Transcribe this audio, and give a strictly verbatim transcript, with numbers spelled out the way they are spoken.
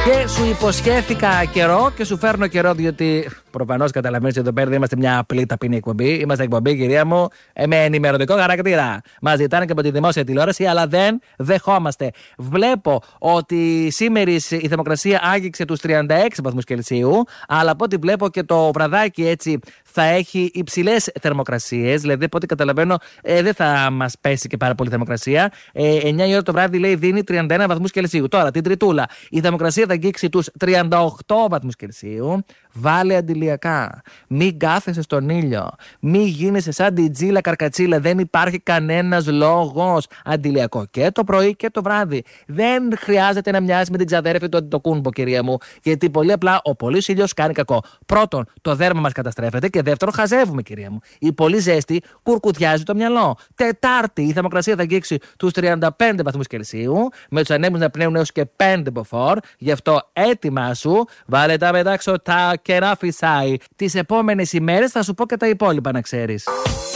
Και σου υποσχέθηκα καιρό και σου φέρνω καιρό, διότι προφανώς καταλαβαίνεις ότι εδώ πέρα δεν είμαστε μια απλή ταπεινή εκπομπή. Είμαστε εκπομπή, κυρία μου, με ενημερωτικό χαρακτήρα. Μας ζητάνε και από τη δημόσια τηλεόραση, αλλά δεν δεχόμαστε. Βλέπω ότι σήμερα η θερμοκρασία άγγιξε τους τριάντα έξι βαθμούς Κελσίου, αλλά από ό,τι βλέπω και το βραδάκι έτσι θα έχει υψηλές θερμοκρασίες. Δηλαδή, από ό,τι καταλαβαίνω, ε, δεν θα μας πέσει και πάρα πολύ θερμοκρασία. Ε, εννιά η ώρα το βράδυ, λέει, δίνει τριάντα ένα βαθμούς Κελσίου. Τώρα, την Τριτούλα, η θερμοκρασία θα αγγίξει τους τριάντα οκτώ βαθμούς Κελσίου. Βάλε αντιλιακά. Μην κάθεσαι στον ήλιο. Μην γίνεσαι σαν την τζίλα καρκατσίλα. Δεν υπάρχει κανένας λόγος. Αντιλιακό και το πρωί και το βράδυ. Δεν χρειάζεται να μοιάζει με την ξαδέρφη του Αντιτοκούνμπο, κυρία μου. Γιατί πολύ απλά ο πολύς ήλιος κάνει κακό. Πρώτον, το δέρμα μας καταστρέφεται. Και δεύτερον, χαζεύουμε, κυρία μου. Η πολύ ζέστη κουρκουδιάζει το μυαλό. Τετάρτη, η θερμοκρασία θα αγγίξει τους τριάντα πέντε βαθμούς Κελσίου. Με τους ανέμους να πνέουν έως και πέντε μποφόρ. Γι' αυτό έτοιμά σου. Βάλε τα πετάξω τα και να φυσάει. Τις επόμενες ημέρες θα σου πω και τα υπόλοιπα, να ξέρεις.